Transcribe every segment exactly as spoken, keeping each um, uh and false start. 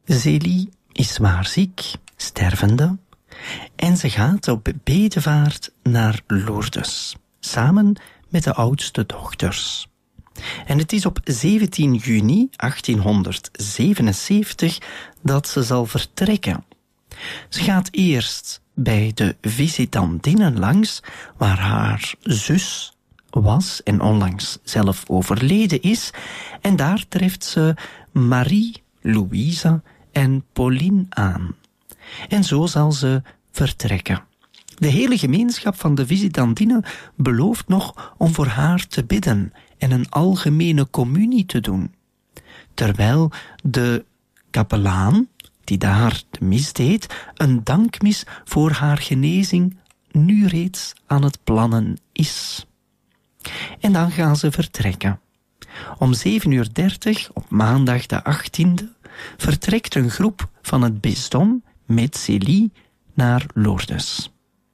Zélie is zwaar ziek, stervende, en ze gaat op bedevaart naar Lourdes, samen met de oudste dochters. En het is op zeventien juni achttienhonderdzevenenzeventig dat ze zal vertrekken. Ze gaat eerst bij de visitandinnen langs, waar haar zus was en onlangs zelf overleden is, en daar treft ze Marie, Louise en Pauline aan. En zo zal ze vertrekken. De hele gemeenschap van de visitandinnen belooft nog om voor haar te bidden en een algemene communie te doen. Terwijl de kapelaan, die daar de mis deed, een dankmis voor haar genezing nu reeds aan het plannen is. En dan gaan ze vertrekken. Om zeven uur dertig op maandag de achttiende vertrekt een groep van het bisdom met Zélie naar Lourdes.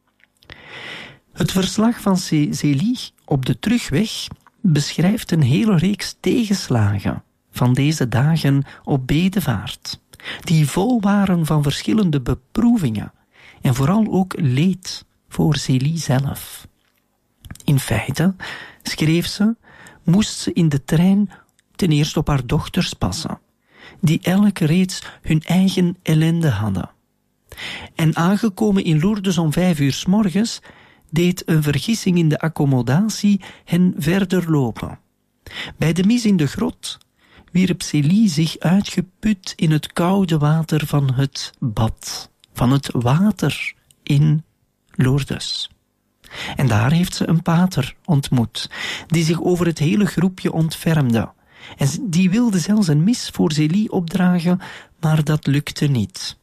Het verslag van Zélie op de terugweg beschrijft een hele reeks tegenslagen van deze dagen op bedevaart, die vol waren van verschillende beproevingen en vooral ook leed voor Zélie zelf. In feite, schreef ze, moest ze in de trein ten eerste op haar dochters passen, die elk reeds hun eigen ellende hadden. En aangekomen in Lourdes om vijf uur 's morgens, deed een vergissing in de accommodatie hen verder lopen. Bij de mis in de grot wierp Zélie zich uitgeput in het koude water van het bad, van het water in Lourdes. En daar heeft ze een pater ontmoet, die zich over het hele groepje ontfermde. En die wilde zelfs een mis voor Zélie opdragen, maar dat lukte niet.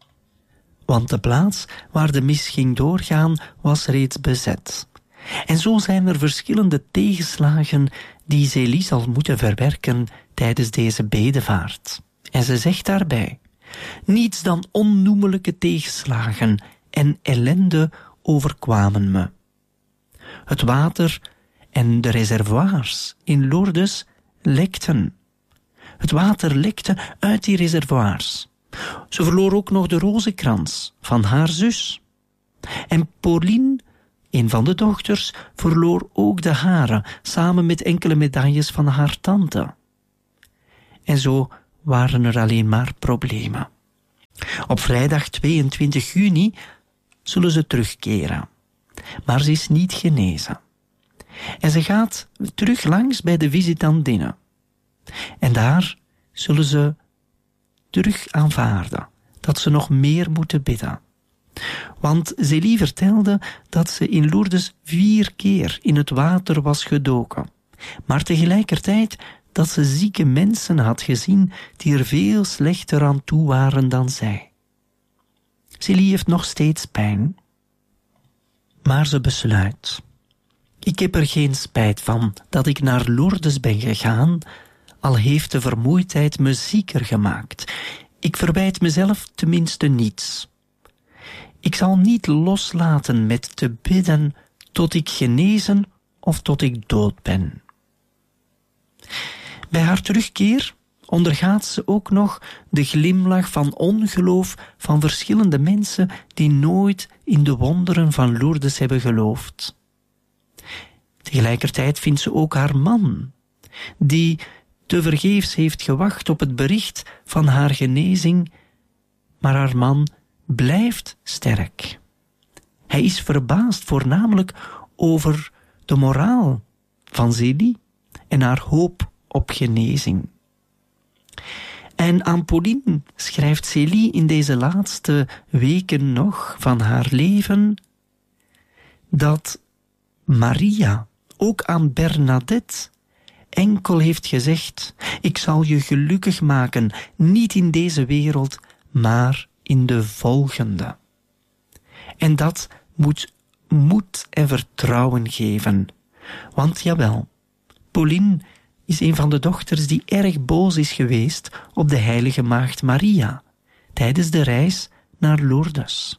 Want de plaats waar de mis ging doorgaan was reeds bezet. En zo zijn er verschillende tegenslagen die Zélie zal moeten verwerken tijdens deze bedevaart. En ze zegt daarbij: niets dan onnoemelijke tegenslagen en ellende overkwamen me. Het water en de reservoirs in Lourdes lekten. Het water lekte uit die reservoirs. Ze verloor ook nog de rozenkrans van haar zus. En Pauline, een van de dochters, verloor ook de haren, samen met enkele medailles van haar tante. En zo waren er alleen maar problemen. Op vrijdag tweeëntwintig juni zullen ze terugkeren. Maar ze is niet genezen. En ze gaat terug langs bij de visitandinnen. En daar zullen ze terug aanvaarden dat ze nog meer moeten bidden. Want Zélie vertelde dat ze in Lourdes vier keer in het water was gedoken, maar tegelijkertijd dat ze zieke mensen had gezien die er veel slechter aan toe waren dan zij. Zélie heeft nog steeds pijn, maar ze besluit: ik heb er geen spijt van dat ik naar Lourdes ben gegaan, al heeft de vermoeidheid me zieker gemaakt. Ik verwijt mezelf tenminste niets. Ik zal niet loslaten met te bidden tot ik genezen of tot ik dood ben. Bij haar terugkeer ondergaat ze ook nog de glimlach van ongeloof van verschillende mensen die nooit in de wonderen van Lourdes hebben geloofd. Tegelijkertijd vindt ze ook haar man, die tevergeefs heeft gewacht op het bericht van haar genezing, maar haar man blijft sterk. Hij is verbaasd voornamelijk over de moraal van Zélie en haar hoop op genezing. En aan Pauline schrijft Zélie in deze laatste weken nog van haar leven dat Maria ook aan Bernadette enkel heeft gezegd: ik zal je gelukkig maken, niet in deze wereld, maar in de volgende. En dat moet moed en vertrouwen geven. Want jawel, Pauline is een van de dochters die erg boos is geweest op de heilige maagd Maria tijdens de reis naar Lourdes.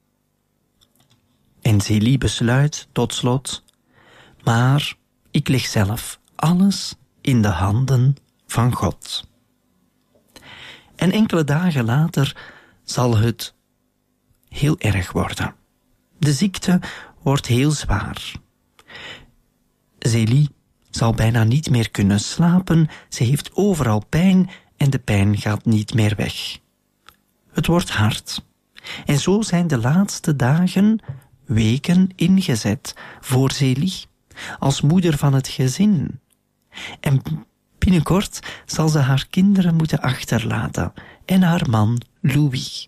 En Zélie besluit tot slot: maar ik leg zelf alles in de handen van God. En enkele dagen later zal het heel erg worden. De ziekte wordt heel zwaar. Zélie zal bijna niet meer kunnen slapen, ze heeft overal pijn en de pijn gaat niet meer weg. Het wordt hard. En zo zijn de laatste dagen, weken ingezet voor Zélie, als moeder van het gezin. En binnenkort zal ze haar kinderen moeten achterlaten en haar man Louis.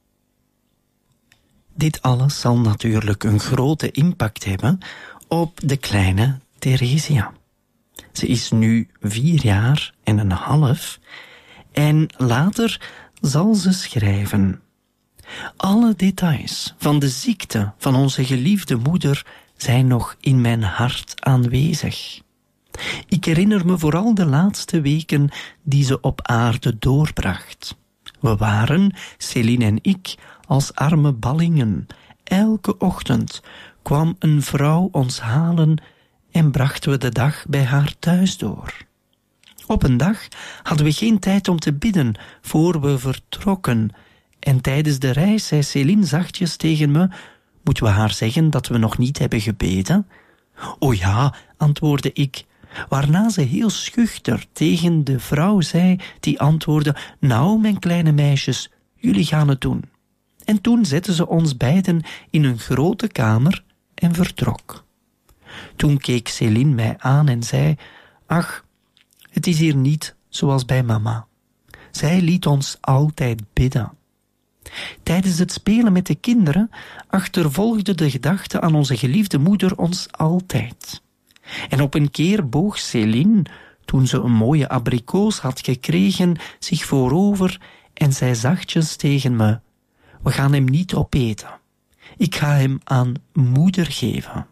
Dit alles zal natuurlijk een grote impact hebben op de kleine Theresia. Ze is nu vier jaar en een half en later zal ze schrijven. Alle details van de ziekte van onze geliefde moeder zijn nog in mijn hart aanwezig. Ik herinner me vooral de laatste weken die ze op aarde doorbracht. We waren, Céline en ik, als arme ballingen. Elke ochtend kwam een vrouw ons halen en brachten we de dag bij haar thuis door. Op een dag hadden we geen tijd om te bidden voor we vertrokken. En tijdens de reis zei Céline zachtjes tegen me, moeten we haar zeggen dat we nog niet hebben gebeden? O ja, antwoordde ik, waarna ze heel schuchter tegen de vrouw zei, die antwoordde, nou, mijn kleine meisjes, jullie gaan het doen. En toen zette ze ons beiden in een grote kamer en vertrok. Toen keek Céline mij aan en zei, ach, het is hier niet zoals bij mama. Zij liet ons altijd bidden. Tijdens het spelen met de kinderen achtervolgde de gedachte aan onze geliefde moeder ons altijd. En op een keer boog Céline, toen ze een mooie abrikoos had gekregen, zich voorover en zei zachtjes tegen me, we gaan hem niet opeten. Ik ga hem aan moeder geven.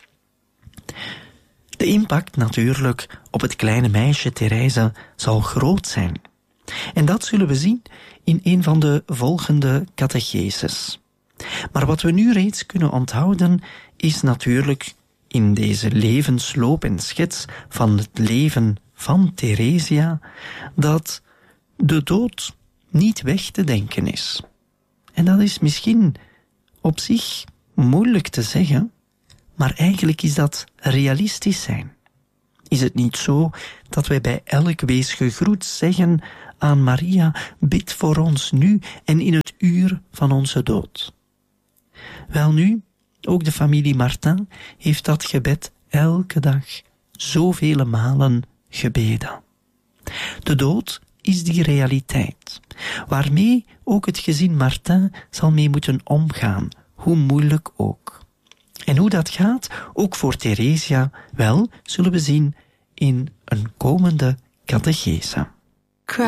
De impact natuurlijk op het kleine meisje Therese zal groot zijn. En dat zullen we zien in een van de volgende catecheses. Maar wat we nu reeds kunnen onthouden is natuurlijk in deze levensloop en schets van het leven van Theresia dat de dood niet weg te denken is. En dat is misschien op zich moeilijk te zeggen, maar eigenlijk is dat realistisch zijn. Is het niet zo dat wij bij elk wees gegroet zeggen aan Maria, bid voor ons nu en in het uur van onze dood? Welnu, ook de familie Martin heeft dat gebed elke dag zoveel malen gebeden. De dood is die realiteit, waarmee ook het gezin Martin zal mee moeten omgaan, hoe moeilijk ook. En hoe dat gaat, ook voor Theresia, wel, zullen we zien in een komende catechese.